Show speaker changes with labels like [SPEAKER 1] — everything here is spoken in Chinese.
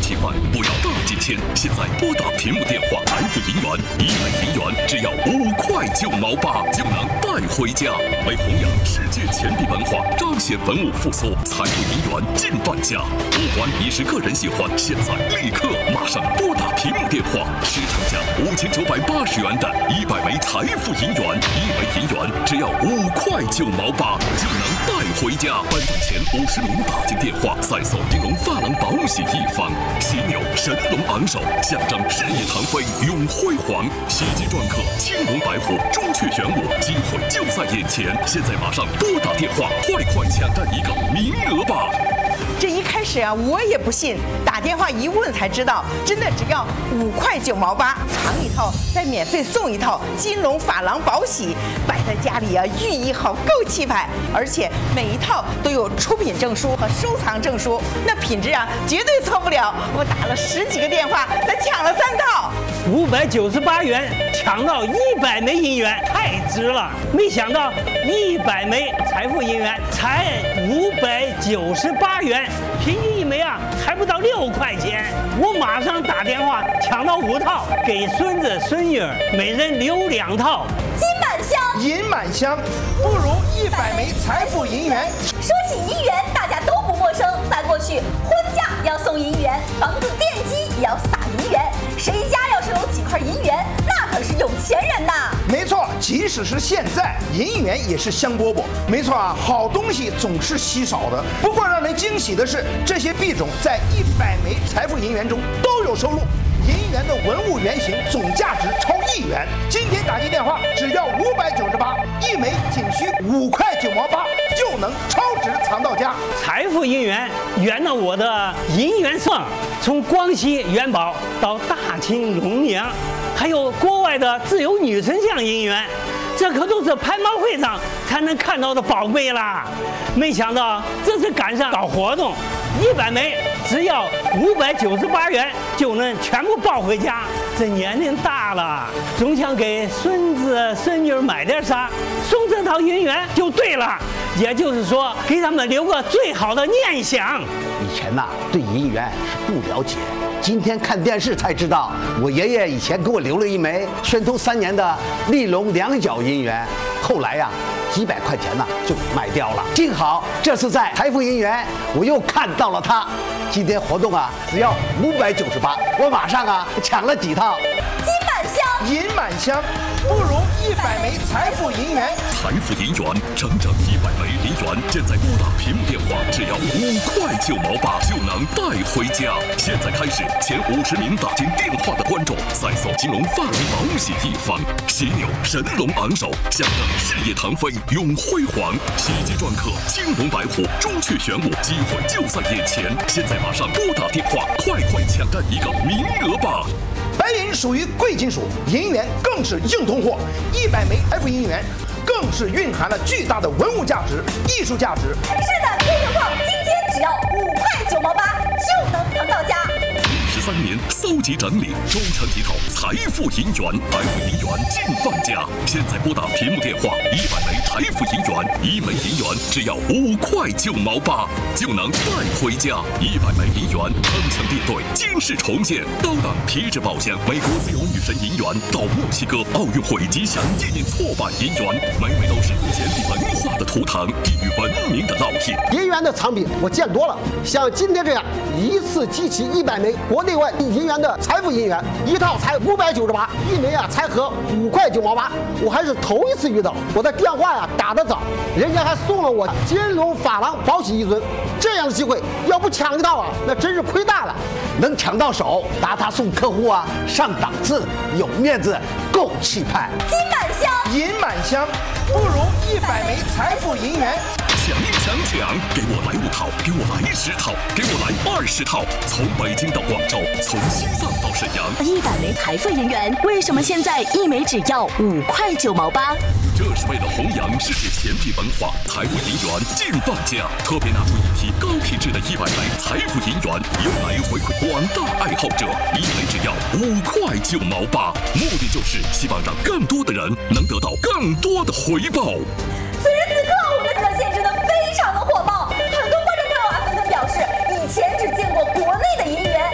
[SPEAKER 1] 起饭，不要大几千。现在拨打屏幕电话，财富银元1枚银元只要5块9毛8就能带回家。为弘扬世界钱币文化，彰显文物复苏，财富银元进半价。不管你是个人喜欢，现在立刻马上拨打屏幕电话，市场价5980元的100枚财富银元，1枚银元只要5块9毛8就能带回家。颁奖前50名打进电话，赛送金龙发廊宝喜一方，犀牛神龙昂首，象征事业腾飞永辉煌。喜极篆刻，青龙白虎，朱雀玄武，机会就在眼前。现在马上拨打电话，快抢占一个名额吧！
[SPEAKER 2] 这一开始啊，我也不信，打电话一问才知道，真的只要5块9毛8，藏一套再免费送一套金龙珐琅宝玺，摆在家里啊，寓意好，够气派。而且每一套都有出品证书和收藏证书，那品质啊绝对错不了。我打了10几个电话，才抢了3套。
[SPEAKER 3] 598元抢到100枚银元，太值了！没想到100枚财富银元才598元，平均一枚啊还不到6块钱。我马上打电话抢到5套，给孙子孙女每人留2套。
[SPEAKER 4] 金满箱，
[SPEAKER 5] 银满箱，不如100枚财富银元。
[SPEAKER 4] 说起银元，大家都不陌生。在过去，婚嫁要送银元，房子奠基也要撒银元。谁家要是有几块银元，那可是有钱人呐！
[SPEAKER 5] 没错，即使是现在，银元也是香饽饽。没错啊，好东西总是稀少的。不过让人惊喜的是，这些币种在100枚财富银元中都有收录。银元的文物原型总价值超1元。今天打进电话只要598，一枚仅需5块9毛8就能超值藏到家。
[SPEAKER 3] 财富银元圆了我的银元梦，从广西元宝到大清龙阳，还有国外的自由女神像银元，这可都是拍卖会上才能看到的宝贝啦！没想到这次赶上搞活动，100枚只要598元就能全部抱回家。这年龄大了，总想给孙子孙女买点啥，送这套银元就对了。也就是说，给他们留个最好的念想。
[SPEAKER 6] 以前呐，对银元是不了解，今天看电视才知道，我爷爷以前给我留了一枚宣统3年的立隆2角银元，后来呀，几百块钱呢就卖掉了。幸好这次在财富银元，我又看到了它。今天活动啊，只要598，我马上啊抢了几套。
[SPEAKER 4] 金满箱，
[SPEAKER 5] 银满箱，不如100枚财富银元。
[SPEAKER 1] 财富银元，整整100枚银元，现在拨打屏幕电话，只要5块9毛8就能带回家。现在开始，前50名打进电话的观众，赛送金龙发廊宝喜一方，犀牛神龙昂首，象征事业腾飞永辉煌。喜极篆刻，青龙白虎，朱雀玄武，机会就在眼前。现在马上拨打电话，快抢占一个名额吧！
[SPEAKER 5] 白银属于贵金属，银元更是硬通货。100枚财富银元更是蕴含了巨大的文物价值、艺术价值。
[SPEAKER 4] 是的，听情况，今天只要5块9毛8就能藏到家。
[SPEAKER 1] 13年搜集整理，中诚集团财富银元，财富银元进半价。现在拨打屏幕电话，100枚财富银元，1枚银元只要5块9毛8就能带回家。100枚银元，铿锵地对，惊世重现，高档皮质保鲜，美国自由女神银元到墨西哥奥运会吉祥纪念错版银元，每枚都是钱币文化的图腾，地域文明的烙印。
[SPEAKER 7] 银元的藏品我见多了，像今天这样一次集齐100枚国内外银元的财富银元，一套才598，一枚啊才合5块9毛8，我还是头一次遇到。我的电话呀打得早，人家还送了我金龙珐琅宝玺1尊，这样的机会要不抢一套啊，那真是亏大了。
[SPEAKER 6] 能抢到手，拿它送客户啊，上档次，有面子，够气派。
[SPEAKER 4] 金满箱，
[SPEAKER 5] 银满箱，不如100枚财富银元。
[SPEAKER 1] 抢！给我来5套，给我来10套，给我来20套。从北京到广州，从西藏到沈阳
[SPEAKER 8] ，100枚财富银元，为什么现在一枚只要5块9毛8？
[SPEAKER 1] 这是为了弘扬世界钱币文化，财富银元进半价，特别拿出一批高品质的100枚财富银元，用来回馈广大爱好者，一枚只要5块9毛8，目的就是希望让更多的人能得到更多的回报。
[SPEAKER 4] 此时此刻，我们的热线真的非常的火爆。